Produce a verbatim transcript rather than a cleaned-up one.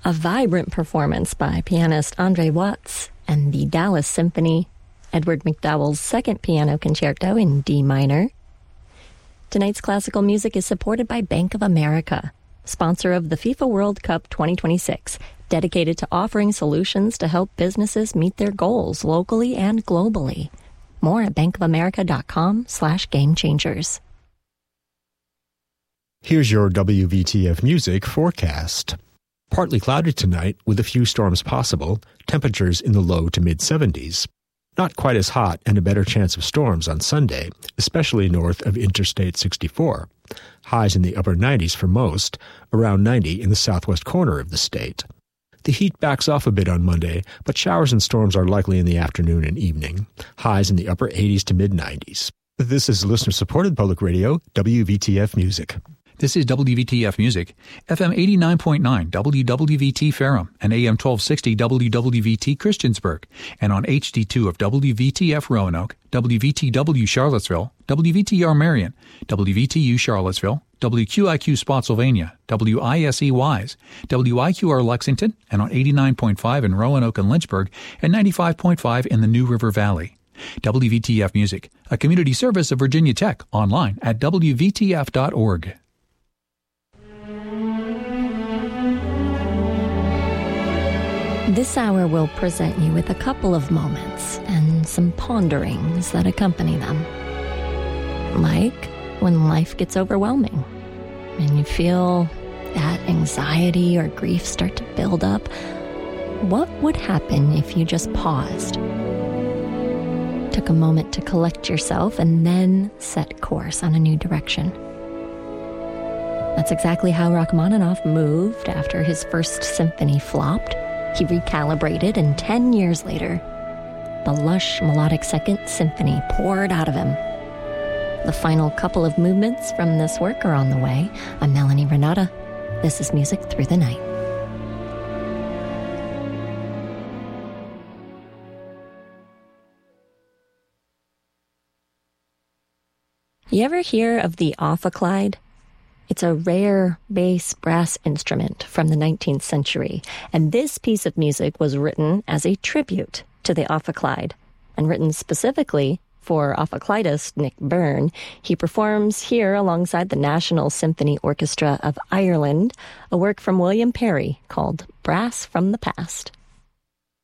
A vibrant performance by pianist Andre Watts and the Dallas Symphony, Edward McDowell's second piano concerto in D minor. Tonight's classical music is supported by Bank of America, sponsor of the FIFA World Cup twenty twenty-six, dedicated to offering solutions to help businesses meet their goals locally and globally. More at bankofamerica.com slash game changers. Here's your W V T F Music forecast. Partly cloudy tonight with a few storms possible, temperatures in the low to mid-seventies. Not quite as hot and a better chance of storms on Sunday, especially north of Interstate sixty-four. Highs in the upper nineties for most, around ninety in the southwest corner of the state. The heat backs off a bit on Monday, but showers and storms are likely in the afternoon and evening. Highs in the upper eighties to mid-nineties. This is listener-supported public radio, W V T F Music. This is W V T F Music, F M eighty-nine point nine W W V T Ferrum and A M twelve sixty W W V T Christiansburg, and on H D two of W V T F Roanoke, W V T W Charlottesville, W V T R Marion, W V T U Charlottesville, W Q I Q Spotsylvania, W I S E Wise, W I Q R Lexington, and on eighty-nine point five in Roanoke and Lynchburg, and ninety-five point five in the New River Valley. W V T F Music, a community service of Virginia Tech, online at W V T F dot org. This hour will present you with a couple of moments and some ponderings that accompany them. Like when life gets overwhelming and you feel that anxiety or grief start to build up. What would happen if you just paused, took a moment to collect yourself, and then set course on a new direction? That's exactly how Rachmaninoff moved after his first symphony flopped. He recalibrated, and ten years later, the lush melodic Second Symphony poured out of him. The final couple of movements from this work are on the way. I'm Melanie Renata. This is Music Through the Night. You ever hear of the ophicleide? It's a rare bass brass instrument from the nineteenth century, and this piece of music was written as a tribute to the ophicleide, and written specifically for ophicleidist Nick Byrne. He performs here alongside the National Symphony Orchestra of Ireland, a work from William Perry called Brass from the Past.